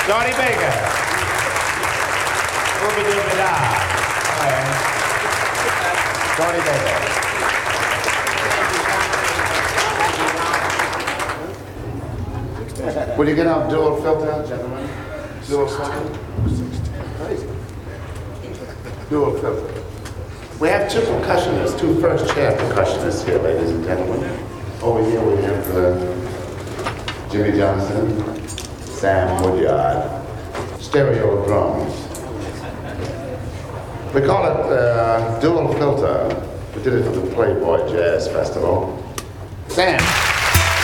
Johnny Baker. Ooby-dooby-da. All right. Johnny Baker. Will you get our dual filter, gentlemen? Dual filter? Crazy. Dual filter. We have two percussionists, two first chair percussionists here, ladies and gentlemen. Over here we have Jimmy Johnson, Sam Woodyard, stereo drums. We call it dual filter. We did it for the Playboy Jazz Festival. Sam.